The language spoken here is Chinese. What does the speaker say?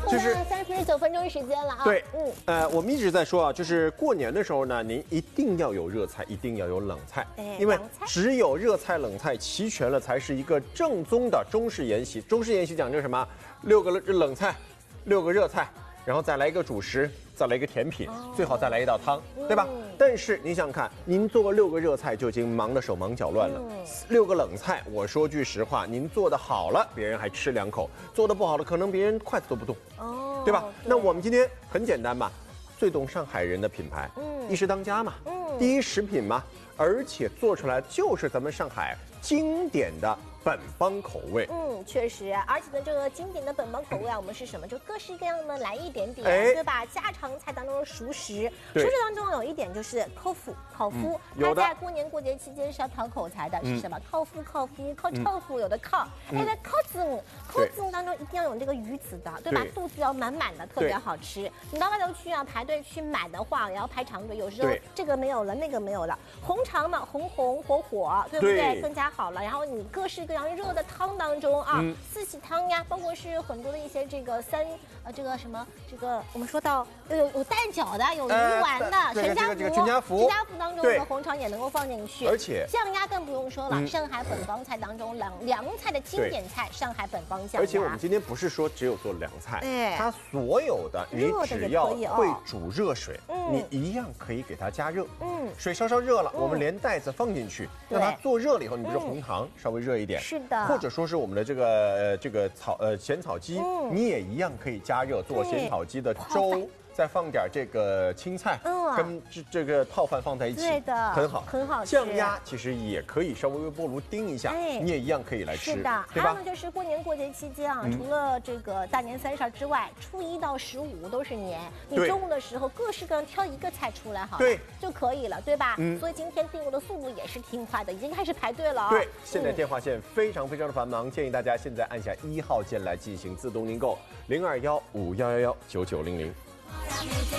就是39分钟时间了啊。 对，我们一直在说啊，就是过年的时候呢，您一定要有热菜，一定要有冷菜，因为只有热菜冷菜齐全了，才是一个正宗的中式宴席。中式宴席讲究什么？6个冷菜，6个热菜，然后再来一个主食，再来一个甜品，最好再来一道汤，对吧？但是您想想看，您做个6个热菜就已经忙得手忙脚乱了，6个冷菜，我说句实话，您做得好了，别人还吃2口；做得不好了，可能别人筷子都不动，对吧？那我们今天很简单嘛，最懂上海人的品牌，一时当家嘛，第一食品嘛，而且做出来就是咱们上海经典的本帮口味。 确实，而且呢，这个经典的本帮口味啊，我们是什么？就各式各样的来一点点，对吧？家常菜当中的熟食，熟食当中有一点就是烤麸，它在过年过节期间是要讨口才的，是什么？烤麸，烤臭麸，有的烤。那烤子母当中一定要有这个鱼子的，对吧？肚子要满满的，特别好吃。你到外头去啊，排队去买的话，也要排长队，有时候这个没有了，那个没有了。红肠嘛，红火，对不对？更加好了。然后你各式各样热的汤当中啊，四喜汤呀，包括是很多的一些这个这个什么这个我们说到有蛋饺的，有鱼丸的，全家福当中的红肠也能够放进去， 而且酱鸭更不用说了，上海本帮菜当中凉菜的经典菜，上海本帮酱鸭。 而且我们今天不是说只有做凉菜，它所有的你只要会煮热水，你一样可以给它加热。水稍稍热了，我们连袋子放进去，让它做热了以后，你比如说红糖稍微热一点， 是的， 或者说是我们的这个咸草鸡，你也一样可以加热做咸草鸡的粥。再放点这个青菜，跟这个泡饭放在一起， 对的， 很好吃。 酱鸭其实也可以稍微微波炉叮一下，你也一样可以来吃， 是的。 对吧？ 还有呢，就是过年过节期间啊，除了这个大年30之外，初1到15都是年。你中午的时候各式各样挑一个菜出来好了，就可以了，对吧？所以今天订购的速度也是挺快的，已经开始排队了。 对，现在电话线非常的繁忙，建议大家现在按下1号键来进行自动订购，0215119900。